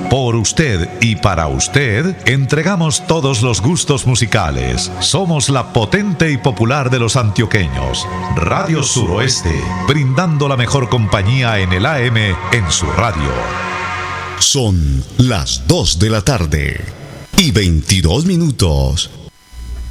Por usted y para usted, entregamos todos los gustos musicales. Somos la potente y popular de los antioqueños. Radio Suroeste, brindando la mejor compañía en el AM en su radio. Son las 2 de la tarde y 22 minutos.